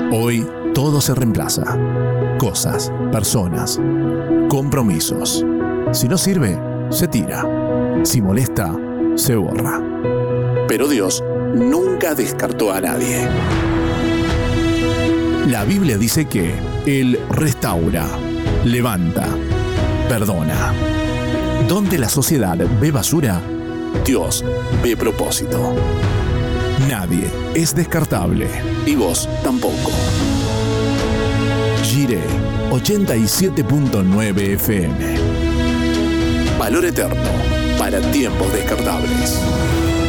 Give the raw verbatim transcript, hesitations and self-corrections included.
Hoy todo se reemplaza. Cosas, personas, compromisos. Si no sirve, se tira. Si molesta, se borra. Pero Dios nunca descartó a nadie. La Biblia dice que Él restaura, levanta, perdona. Donde la sociedad ve basura, Dios ve propósito. Nadie es descartable y vos tampoco. Jiré ochenta y siete punto nueve F M. Valor eterno para tiempos descartables.